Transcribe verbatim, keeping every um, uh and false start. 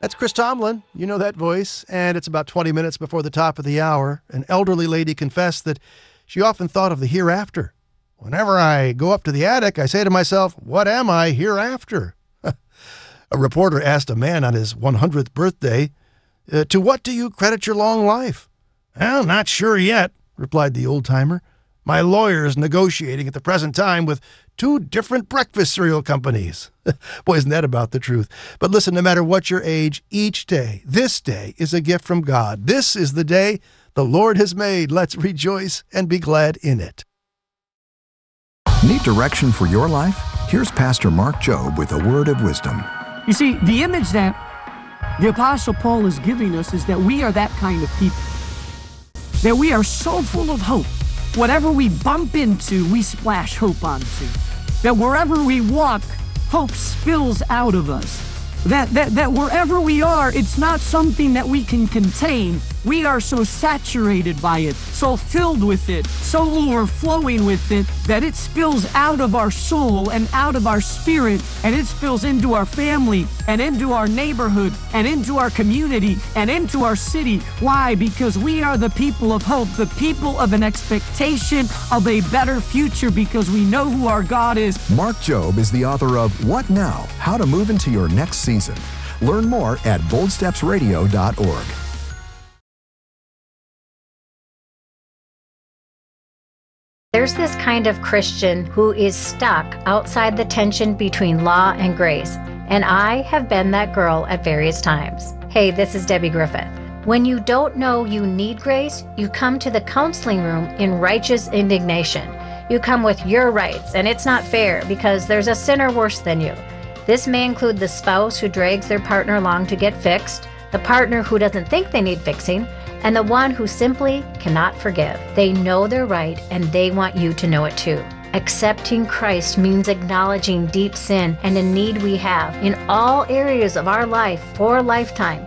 That's Chris Tomlin. You know that voice. And it's about twenty minutes before the top of the hour. An elderly lady confessed that she often thought of the hereafter. Whenever I go up to the attic, I say to myself, what am I hereafter? A reporter asked a man on his one hundredth birthday, uh, to what do you credit your long life? Well, not sure yet, replied the old-timer. My lawyer is negotiating at the present time with two different breakfast cereal companies. Boy, isn't that about the truth? But listen, no matter what your age, each day, this day is a gift from God. This is the day the Lord has made. Let's rejoice and be glad in it. Need direction for your life? Here's Pastor Mark Jobe with a word of wisdom. You see, the image that the Apostle Paul is giving us is that we are that kind of people. That we are so full of hope. Whatever we bump into, we splash hope onto. That wherever we walk, hope spills out of us. That, that, that wherever we are, it's not something that we can contain. We are so saturated by it, so filled with it, so overflowing with it, that it spills out of our soul and out of our spirit, and it spills into our family, and into our neighborhood, and into our community, and into our city. Why? Because we are the people of hope, the people of an expectation of a better future, because we know who our God is. Mark Jobe is the author of What Now? How to Move into Your Next Season. Learn more at bold steps radio dot org. There's this kind of Christian who is stuck outside the tension between law and grace, and I have been that girl at various times. Hey, this is Debbie Griffith. When you don't know you need grace, you come to the counseling room in righteous indignation. You come with your rights, and it's not fair because there's a sinner worse than you. This may include the spouse who drags their partner along to get fixed, the partner who doesn't think they need fixing, and the one who simply cannot forgive. They know they're right, and they want you to know it too. Accepting Christ means acknowledging deep sin and a need we have in all areas of our life for a lifetime.